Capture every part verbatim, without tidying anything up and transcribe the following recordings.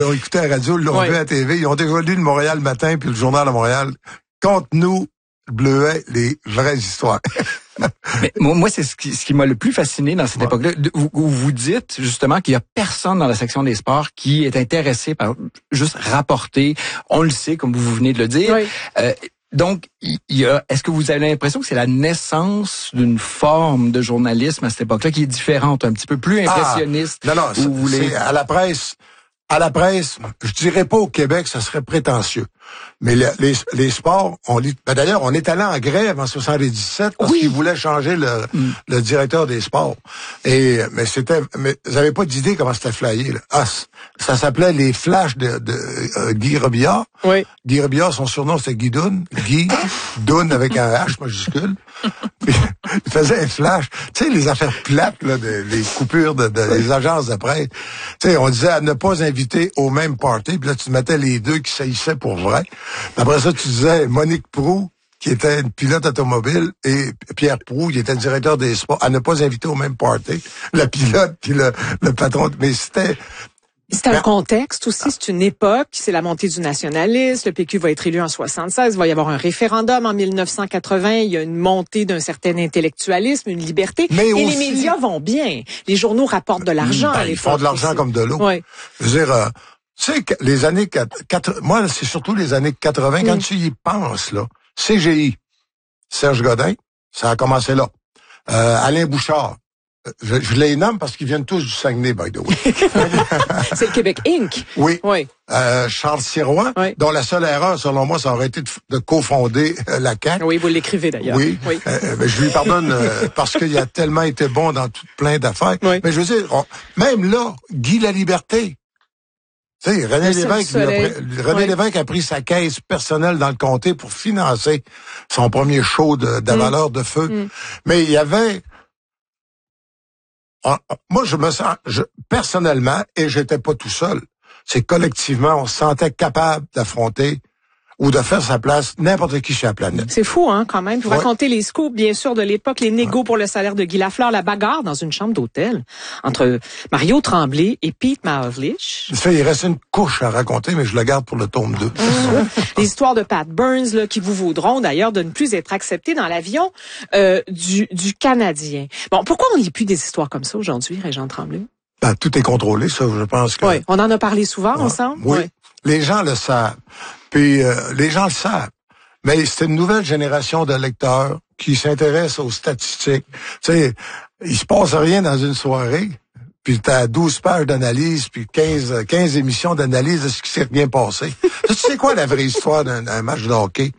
ont écouté la radio, ils l'ont oui. vu à la T V, ils ont déjà lu le Montréal le matin puis le Journal de Montréal. Conte-nous, Bleuet, les vraies histoires. Mais moi, c'est ce qui, ce qui m'a le plus fasciné dans cette ouais. époque-là, où, où vous dites justement qu'il y a personne dans la section des sports qui est intéressé par juste rapporter. On le sait, comme vous venez de le dire. Oui. Euh, donc, il y a. Est-ce que vous avez l'impression que c'est la naissance d'une forme de journalisme à cette époque-là qui est différente, un petit peu plus impressionniste? Ah, non, non, c'est, vous voulez... c'est à la presse. À la presse, je dirais pas au Québec, ça serait prétentieux. Mais les, les, les sports, on lit. Ben d'ailleurs, on est allé en grève en soixante-dix-sept parce oui. qu'ils voulaient changer le, mm. le directeur des sports. Et mais c'était, mais vous avez pas d'idée comment c'était flyé. Là. Ah, ça s'appelait les flashs de, de euh, Guy Robillard. Oui. Guy Robillard, son surnom c'était Guy Doun. Guy Doun avec un H majuscule. Puis, il faisait un flash. Tu sais, les affaires plates, là, de, les coupures de, de les agences de presse. Tu sais, on disait à ne pas inviter au même party. Puis là, tu mettais les deux qui saillissaient pour vrai. Après ça, tu disais Monique Proulx, qui était une pilote automobile, et Pierre Proulx, qui était le directeur des sports, à ne pas inviter au même party. La pilote puis le, le patron. Mais c'était... C'est un contexte aussi, c'est une époque, c'est la montée du nationalisme, le P Q va être élu en soixante-seize, il va y avoir un référendum en mille neuf cent quatre-vingts, il y a une montée d'un certain intellectualisme, une liberté, mais et aussi, les médias vont bien. Les journaux rapportent de l'argent ben, à l'époque. Ils font de l'argent aussi. Comme de l'eau. Oui. Je veux dire, euh, tu sais, les années quatre, moi, c'est surtout les années quatre-vingts, quand mm. tu y penses, là, C G I, Serge Godin, ça a commencé là. Euh, Alain Bouchard, Je, je les nomme parce qu'ils viennent tous du Saguenay, by the way. C'est le Québec Incorporé. Oui. Oui. Euh, Charles Sirois, oui. dont la seule erreur, selon moi, ça aurait été de, de cofonder euh, la C A Q. Oui, vous l'écrivez d'ailleurs. Oui. oui. Euh, mais je lui pardonne euh, parce qu'il a tellement été bon dans tout plein d'affaires. Oui. Mais je veux dire, on, même là, Guy Laliberté. Tu sais, René Lévesque, a pris, René oui. Lévesque a pris sa caisse personnelle dans le comté pour financer son premier show de, de mm. valeur de feu. Mm. Mais il y avait... Ah, moi, je me sens, je, personnellement, et j'étais pas tout seul, c'est collectivement, on se sentait capable d'affronter ou de faire sa place n'importe qui sur la planète. C'est fou, hein, quand même. Vous ouais. racontez les scoops, bien sûr, de l'époque, les négos ouais. pour le salaire de Guy Lafleur, la bagarre dans une chambre d'hôtel entre Mario Tremblay et Pete Maravlich. Il reste une couche à raconter, mais je la garde pour le tome deux. Les histoires de Pat Burns, là, qui vous vaudront d'ailleurs de ne plus être acceptés dans l'avion euh, du, du Canadien. Bon, pourquoi on n'y a plus des histoires comme ça aujourd'hui, Régent Tremblay? Ben, tout est contrôlé, ça, je pense que... Oui, on en a parlé souvent ouais. ensemble. Oui, ouais. Les gens le savent. Puis euh, les gens le savent. Mais c'est une nouvelle génération de lecteurs qui s'intéressent aux statistiques. Tu sais, il se passe rien dans une soirée, puis t'as douze pages d'analyse, puis quinze, quinze émissions d'analyse de ce qui s'est bien passé. Tu sais quoi la vraie histoire d'un, d'un match de hockey?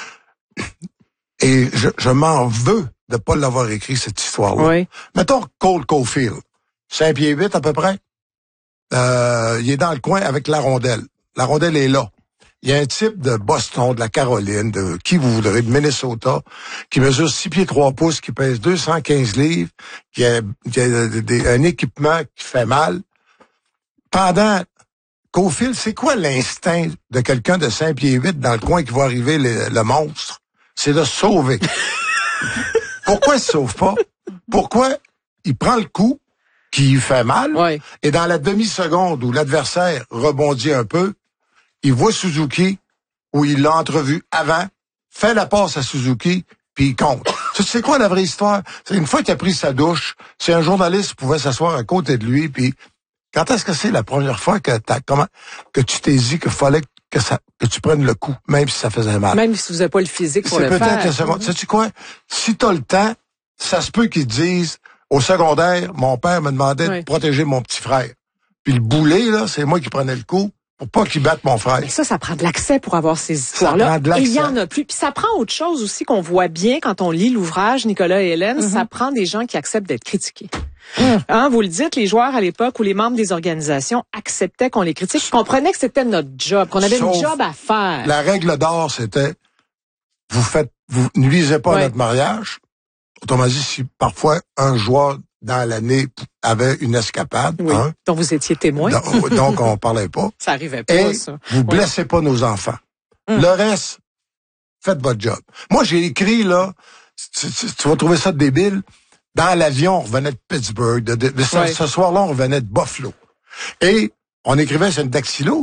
Et je, je m'en veux de pas l'avoir écrit, cette histoire-là. Oui. Mettons Cole Caulfield, cinq pieds huit à peu près. Euh, il est dans le coin avec la rondelle. La rondelle est là. Il y a un type de Boston, de la Caroline, de qui vous voudrez, de Minnesota, qui mesure six pieds trois pouces, qui pèse deux cent quinze livres, qui a, qui a des, des, un équipement qui fait mal. Pendant Caulfield, c'est quoi l'instinct de quelqu'un de cinq pieds huit dans le coin qui va arriver le, le monstre? C'est de se sauver. Pourquoi il se sauve pas? Pourquoi il prend le coup qui lui fait mal, ouais. et dans la demi-seconde où l'adversaire rebondit un peu, il voit Suzuki, où il l'a entrevu avant, fait la passe à Suzuki, puis il compte. Tu sais quoi la vraie histoire? C'est une fois qu'il a pris sa douche, c'est un journaliste qui pouvait s'asseoir à côté de lui, puis quand est-ce que c'est la première fois que t'as comment que tu t'es dit qu'il fallait que ça que tu prennes le coup, même si ça faisait mal? Même si vous n'avez pas le physique pour c'est le faire. C'est peut-être la seconde. Sais-tu quoi? Si t'as le temps, ça se peut qu'ils te disent, au secondaire, mon père me demandait oui. de protéger mon petit frère. Puis le boulet, là, c'est moi qui prenais le coup pour pas qu'il batte mon frère. Mais ça, ça prend de l'accès pour avoir ces histoires-là. Et il y en a plus. Puis ça prend autre chose aussi qu'on voit bien quand on lit l'ouvrage Nicolas et Hélène. Mm-hmm. Ça prend des gens qui acceptent d'être critiqués. Mm. Hein, vous le dites, les joueurs à l'époque ou les membres des organisations acceptaient qu'on les critique, comprenaient que c'était notre job, qu'on avait Sauf, une job à faire. La règle d'or, c'était vous faites, vous nuisez pas ouais. à notre mariage. Autrement dit, si parfois un joueur dans l'année avait une escapade, oui, hein, dont vous étiez témoin, donc, donc on parlait pas. Ça arrivait pas, et ça. Vous blessez oui. pas nos enfants. Hum. Le reste, faites votre job. Moi, j'ai écrit là, tu, tu, tu vas trouver ça débile. Dans l'avion, on revenait de Pittsburgh. De, de, de ce, oui. ce soir-là, on revenait de Buffalo. Et On écrivait sur une dactylo.